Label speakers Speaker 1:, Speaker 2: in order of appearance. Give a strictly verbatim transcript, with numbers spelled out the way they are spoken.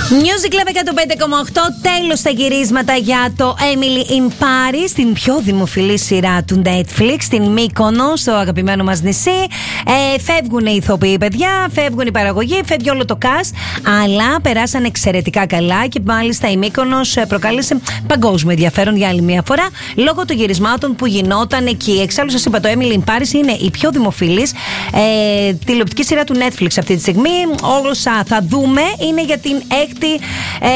Speaker 1: Music Club εκατόν πέντε κόμμα οκτώ. Τέλος τα γυρίσματα για το Emily in Paris, την πιο δημοφιλή σειρά του Netflix, την Μύκονο, στο αγαπημένο μας νησί. Ε, φεύγουν οι ηθοποιοί, παιδιά, φεύγουν οι παραγωγοί, φεύγει όλο το cast, αλλά περάσαν εξαιρετικά καλά και μάλιστα η Μύκονος προκάλεσε παγκόσμιο ενδιαφέρον για άλλη μια φορά λόγω των γυρισμάτων που γινόταν εκεί. Εξάλλου, σας είπα, το Emily in Paris είναι η πιο δημοφιλής ε, τηλεοπτική σειρά του Netflix αυτή τη στιγμή. Όσα θα δούμε είναι για την έκτη